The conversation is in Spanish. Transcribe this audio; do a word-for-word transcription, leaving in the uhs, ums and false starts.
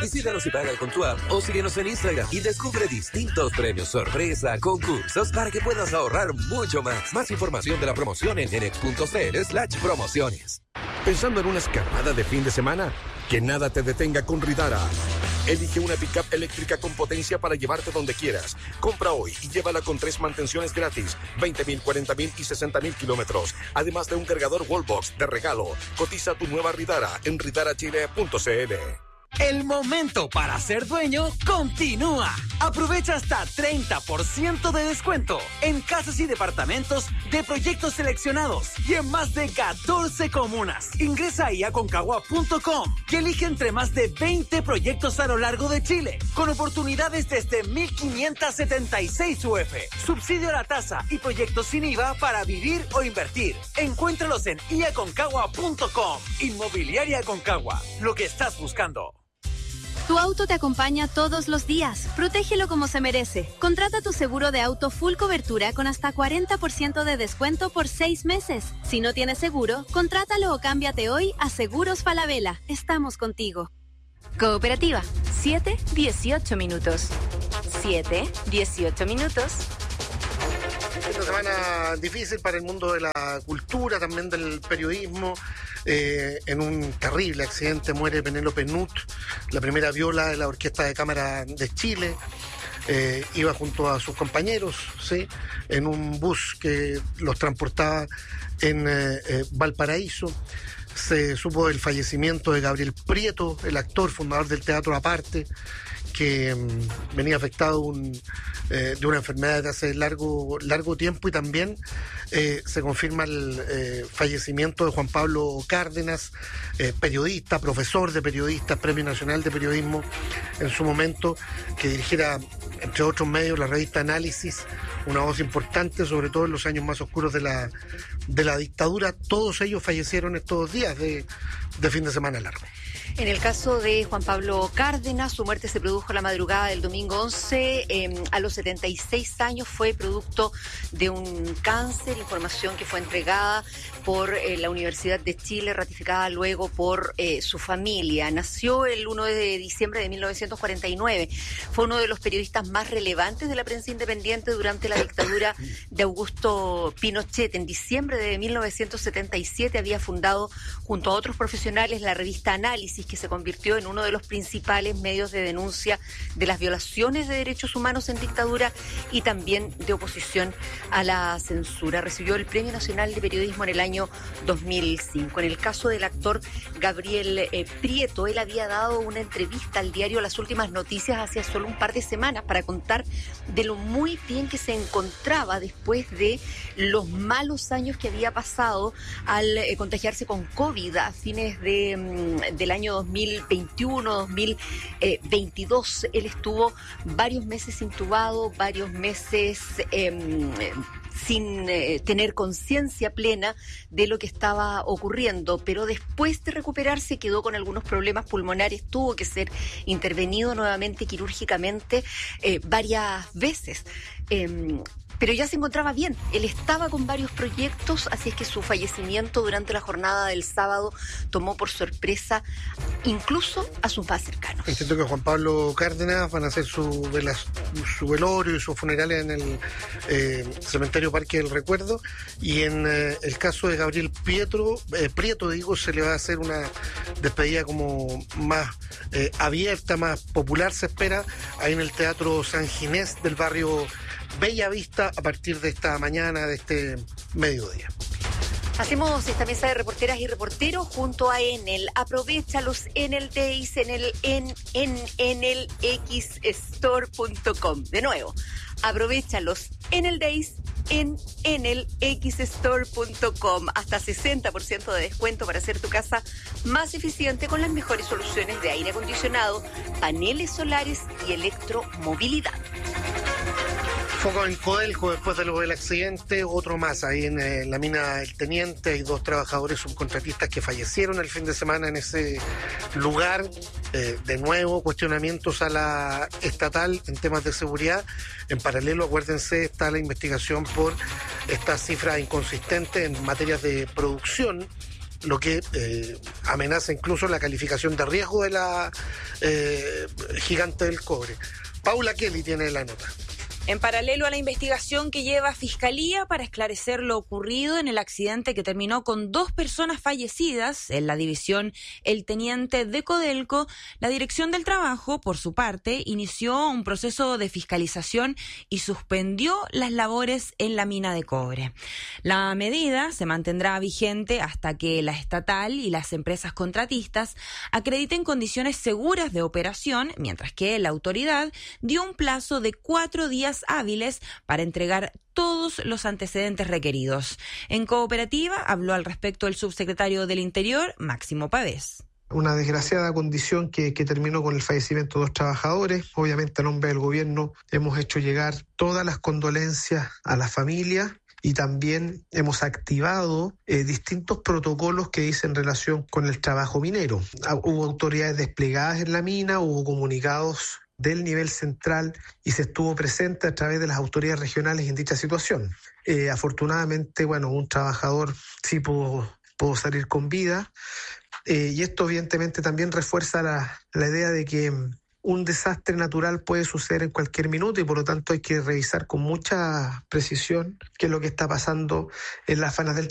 Visítanos y paga con tu app o síguenos en Instagram y descubre distintos premios, sorpresa, concursos para que puedas ahorrar mucho más. Más información de la promoción en enex.cl slash promociones. ¿Pensando en una escapada de fin de semana? Que nada te detenga con Ridara. Elige una pickup eléctrica con potencia para llevarte donde quieras. Compra hoy y llévala con tres mantenciones gratis, veinte mil, cuarenta mil y sesenta mil kilómetros. Además de un cargador Wallbox de regalo. Cotiza tu nueva Ridara en ridara chile punto c l. El momento para ser dueño continúa. Aprovecha hasta treinta por ciento de descuento en casas y departamentos de proyectos seleccionados y en más de catorce comunas. Ingresa a i a concagua punto com y elige entre más de veinte proyectos a lo largo de Chile, con oportunidades desde mil quinientos setenta y seis U F, subsidio a la tasa y proyectos sin I V A para vivir o invertir. Encuéntralos en i a concagua punto com. Inmobiliaria Aconcagua, lo que estás buscando. Tu auto te acompaña todos los días. Protégelo como se merece. Contrata tu seguro de auto full cobertura con hasta cuarenta por ciento de descuento por seis meses. Si no tienes seguro, contrátalo o cámbiate hoy a Seguros Falabella. Estamos contigo. Cooperativa, siete dieciocho minutos. siete dieciocho minutos. Una semana difícil para el mundo de la cultura, también del periodismo. Eh, en un terrible accidente muere Penélope Nut, la primera viola de la Orquesta de Cámara de Chile. Eh, iba junto a sus compañeros, ¿sí?, en un bus que los transportaba en eh, eh, Valparaíso. Se supo del fallecimiento de Gabriel Prieto, el actor fundador del Teatro Aparte, que um, venía afectado un, eh, de una enfermedad de hace largo, largo tiempo, y también eh, se confirma el eh, fallecimiento de Juan Pablo Cárdenas, eh, periodista, profesor de periodistas, Premio Nacional de Periodismo en su momento, que dirigiera, entre otros medios, la revista Análisis, una voz importante, sobre todo en los años más oscuros de la, de la dictadura. Todos ellos fallecieron estos días de, de fin de semana largo. En el caso de Juan Pablo Cárdenas, su muerte se produjo la madrugada del domingo once, eh, a los setenta y seis años, fue producto de un cáncer, información que fue entregada por eh, la Universidad de Chile, ratificada luego por eh, su familia. Nació el uno de diciembre de mil novecientos cuarenta y nueve, fue uno de los periodistas más relevantes de la prensa independiente durante la dictadura de Augusto Pinochet. En diciembre de mil novecientos setenta y siete había fundado, junto a otros profesionales, la revista Análisis, que se convirtió en uno de los principales medios de denuncia de las violaciones de derechos humanos en dictadura y también de oposición a la censura. Recibió el Premio Nacional de Periodismo en el año dos mil cinco. En el caso del actor Gabriel eh, Prieto, él había dado una entrevista al diario Las Últimas Noticias hace solo un par de semanas para contar de lo muy bien que se encontraba después de los malos años que había pasado al eh, contagiarse con COVID a fines de, mm, del año dos mil veintiuno, dos mil veintidós. Él estuvo varios meses intubado, varios meses eh, sin eh, tener conciencia plena de lo que estaba ocurriendo, pero después de recuperarse quedó con algunos problemas pulmonares, tuvo que ser intervenido nuevamente quirúrgicamente eh, varias veces. Eh, Pero ya se encontraba bien, él estaba con varios proyectos, así es que su fallecimiento durante la jornada del sábado tomó por sorpresa incluso a sus más cercanos. Entiendo que Juan Pablo Cárdenas van a hacer su, velas, su velorio y sus funerales en el eh, cementerio Parque del Recuerdo, y en eh, el caso de Gabriel Pietro, eh, Prieto, digo, se le va a hacer una despedida como más eh, abierta, más popular, se espera, ahí en el Teatro San Ginés del barrio Bella Vista, a partir de esta mañana, de este mediodía. Hacemos esta mesa de reporteras y reporteros junto a Enel. Aprovéchalos en el Days, en el en en en el x store punto com. De nuevo, aprovéchalos en el Days, en en el x store punto com. Hasta sesenta por ciento de descuento para hacer tu casa más eficiente con las mejores soluciones de aire acondicionado, paneles solares y electromovilidad. Foco en Codelco después de lo del accidente, otro más ahí en eh, la mina El Teniente. Hay dos trabajadores subcontratistas que fallecieron el fin de semana en ese lugar. Eh, de nuevo, cuestionamientos a la estatal en temas de seguridad. En paralelo, acuérdense, está la investigación por esta cifra inconsistente en materias de producción lo que eh, amenaza incluso la calificación de riesgo de la eh, gigante del cobre. Paula Kelly tiene la nota. En paralelo a la investigación que lleva Fiscalía para esclarecer lo ocurrido en el accidente que terminó con dos personas fallecidas en la división El Teniente de Codelco, la Dirección del Trabajo, por su parte, inició un proceso de fiscalización y suspendió las labores en la mina de cobre. La medida se mantendrá vigente hasta que la estatal y las empresas contratistas acrediten condiciones seguras de operación, mientras que la autoridad dio un plazo de cuatro días hábiles para entregar todos los antecedentes requeridos. En Cooperativa habló al respecto el subsecretario del Interior, Máximo Pavés. Una desgraciada condición que, que terminó con el fallecimiento de dos trabajadores. Obviamente, a nombre del gobierno hemos hecho llegar todas las condolencias a la familia y también hemos activado eh, distintos protocolos que dicen relación con el trabajo minero. Hubo autoridades desplegadas en la mina, hubo comunicados del nivel central y se estuvo presente a través de las autoridades regionales en dicha situación. Eh, afortunadamente, bueno, un trabajador sí pudo, pudo salir con vida eh, y esto evidentemente también refuerza la, la idea de que un desastre natural puede suceder en cualquier minuto y por lo tanto hay que revisar con mucha precisión qué es lo que está pasando en las fanas del